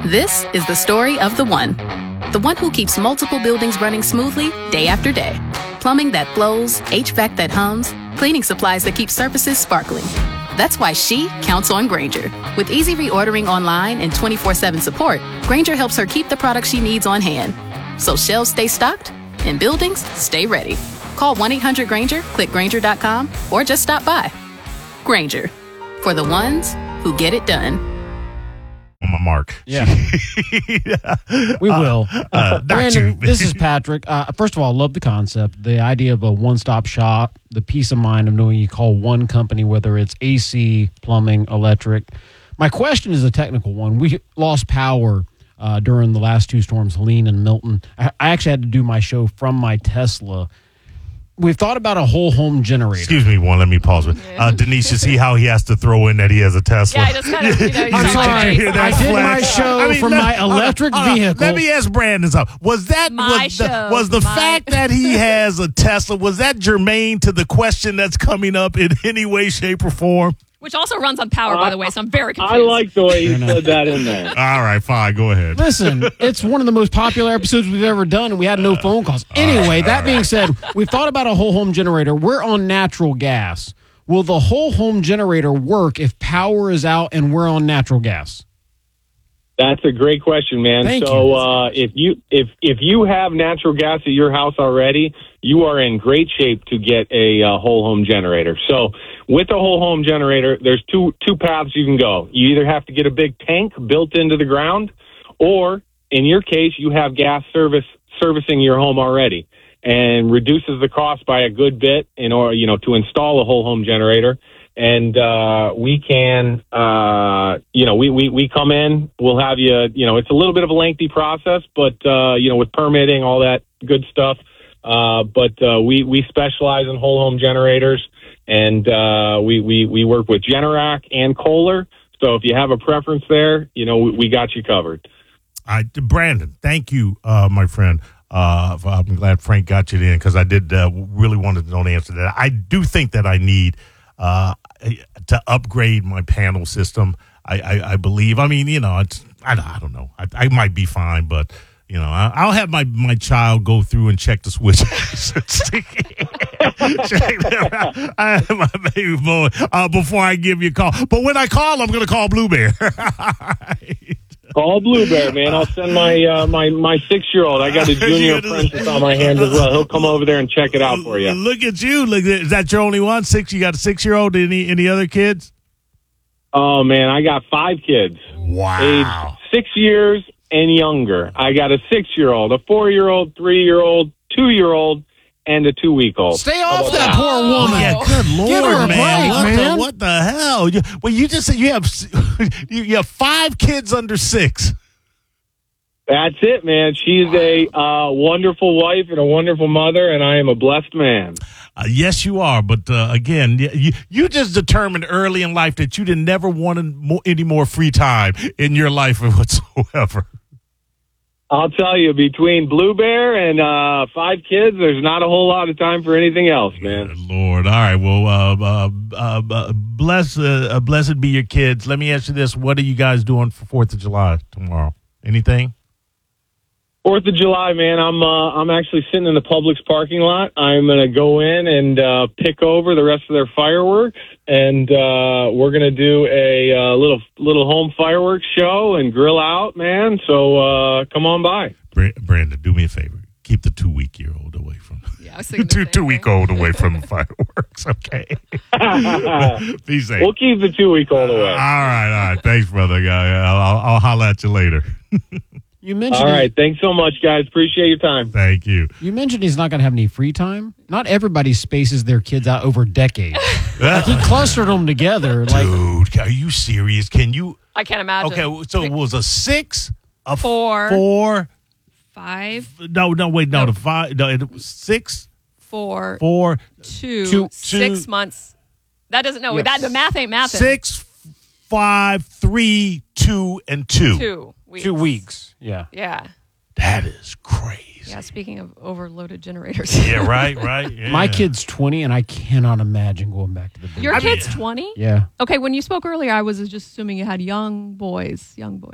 This is the story of the one. The one who keeps multiple buildings running smoothly day after day. Plumbing that flows, HVAC that hums, cleaning supplies that keep surfaces sparkling. That's why she counts on Grainger. With easy reordering online and 24/7 support, Grainger helps her keep the products she needs on hand. So shelves stay stocked and buildings stay ready. Call 1-800-GRAINGER, click Grainger.com, or just stop by. Grainger, for the ones who get it done. My mark. Yeah. We will. Brandon, this is Patrick. First of all, love the concept, the idea of a one-stop shop, the peace of mind of knowing you call one company, whether it's AC, plumbing, electric. My question is a technical one. We lost power during the last two storms, Helene and Milton. I actually had to do my show from my Tesla. We've thought about a whole home generator. Excuse me, let me pause. Denise, you see how he has to throw in that he has a Tesla? Yeah, I just kind of, I'm sorry. I did my show from my electric vehicle. Let me ask Brandon something. Was the fact that he has a Tesla, was that germane to the question that's coming up in any way, shape, or form? Which also runs on power, by the way, so I'm very confused. I like the way you said that in there. All right, fine, go ahead. Listen, it's one of the most popular episodes we've ever done, and we had no phone calls. Anyway, that being said, we've thought about a whole home generator. We're on natural gas. Will the whole home generator work if power is out and we're on natural gas? That's a great question, man. Thank if you have natural gas at your house already, you are in great shape to get a whole home generator. So with a whole home generator, there's two paths you can go. You either have to get a big tank built into the ground, or in your case, you have gas servicing your home already, and reduces the cost by a good bit in order, to install a whole home generator. And we can, we come in, we'll have you, it's a little bit of a lengthy process, but, with permitting, all that good stuff. But we specialize in whole home generators, and we work with Generac and Kohler. So if you have a preference there, we got you covered. Brandon, thank you, my friend. I'm glad Frank got you in, because I did really want to know the answer to that. I do think that I need to upgrade my panel system. I believe. I mean, I don't know. I might be fine, but I'll have my child go through and check the switches. I have my baby boy before I give you a call. But when I call, I'm going to call Blue Bear. Call Blue Bear, man. I'll send my 6-year-old. I got a junior apprentice on my hands as well. He'll come over there and check it out for you. Look at you. Is that your only one? You got a 6-year-old? Any other kids? Oh, man, I got 5 kids. Wow. Aged 6 years and younger. I got a 6-year-old, a 4-year-old, 3-year-old, 2-year-old, and a 2-week-old. Stay off that poor woman. Yeah, good Lord, Give her a man. break, man. What the hell? You just said you have 5 kids under 6. That's it, man. She's a wonderful wife and a wonderful mother, and I am a blessed man. Yes, you are. But again, you just determined early in life that you didn't never want any more free time in your life whatsoever. I'll tell you, between Blue Bear and 5 kids, there's not a whole lot of time for anything else, man. Good Lord. All right. Well, blessed be your kids. Let me ask you this. What are you guys doing for 4th of July tomorrow? Anything? 4th of July, man, I'm actually sitting in the Publix parking lot. I'm going to go in and pick over the rest of their fireworks, and we're going to do a little home fireworks show and grill out, man. So come on by. Brandon, do me a favor. Keep the 2-week-old away from I was thinking the two-week-old away from the fireworks, okay? Be safe. We'll keep the 2-week-old away. All right. Thanks, brother. I'll holler at you later. You mentioned. All right. Thanks so much, guys. Appreciate your time. Thank you. You mentioned he's not going to have any free time. Not everybody spaces their kids out over decades. He clustered them together. Dude, are you serious? Can you? I can't imagine. Okay, so it was a 6, a 4, 4, 5. No, wait, no, the 5. No, it was 6, 4, 4, 2, 6 months. That doesn't know. Yes. That the math ain't mathing. 6, 5, 3, 2, and 2. 2 weeks. 2 weeks. Yeah. Yeah. That is crazy. Yeah. Speaking of overloaded generators. Yeah, right. Yeah. My kid's 20, and I cannot imagine going back to the beach. Your kid's 20? Yeah. Okay, when you spoke earlier, I was just assuming you had young boys.